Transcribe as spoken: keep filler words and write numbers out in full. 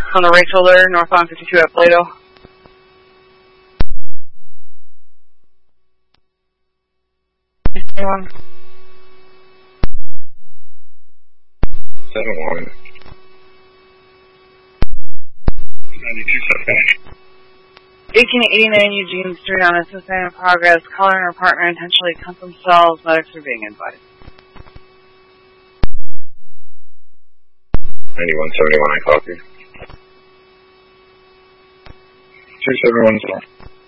On the right shoulder, northbound fifty-two at Plato. Anyone? seven one. ninety-two South. eighteen eighty-nine Eugene Street on assistant in progress. Caller and her partner intentionally cut themselves. Medics are being advised. ninety-one seventy-one, I copy. two seven one zero.